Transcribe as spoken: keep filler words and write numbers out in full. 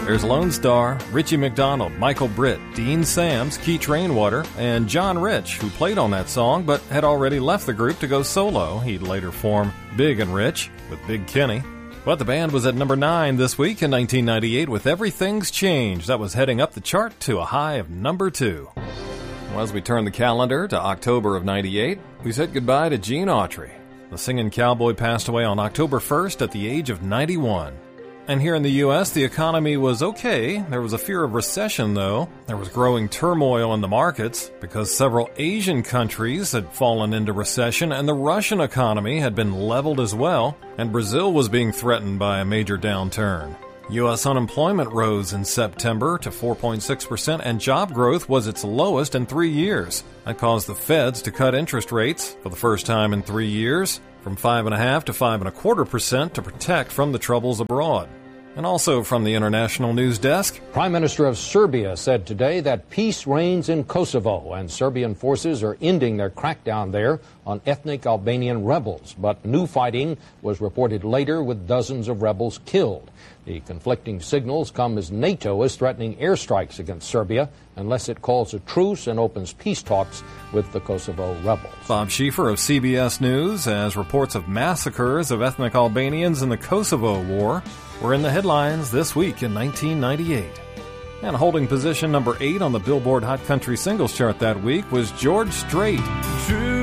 There's Lone Star, Richie McDonald, Michael Britt, Dean Sams, Keith Rainwater, and John Rich, who played on that song but had already left the group to go solo. He'd later form Big and Rich with Big Kenny. But the band was at number nine this week in nineteen ninety-eight with Everything's Changed. That was heading up the chart to a high of number two. Well, as we turn the calendar to October of ninety-eight, we said goodbye to Gene Autry. The singing cowboy passed away on October first at the age of ninety-one. And here in the U S, the economy was okay. There was a fear of recession, though. There was growing turmoil in the markets because several Asian countries had fallen into recession and the Russian economy had been leveled as well, and Brazil was being threatened by a major downturn. U S unemployment rose in September to four point six percent, and job growth was its lowest in three years. That caused the Feds to cut interest rates for the first time in three years, from five point five to five point two five percent to protect from the troubles abroad. And also from the International News Desk, Prime Minister of Serbia said today that peace reigns in Kosovo and Serbian forces are ending their crackdown there on ethnic Albanian rebels. But new fighting was reported later with dozens of rebels killed. The conflicting signals come as NATO is threatening airstrikes against Serbia unless it calls a truce and opens peace talks with the Kosovo rebels. Bob Schieffer of C B S News has reports of massacres of ethnic Albanians in the Kosovo War were in the headlines this week in nineteen ninety-eight. And holding position number eight on the Billboard Hot Country Singles Chart that week was George Strait. True.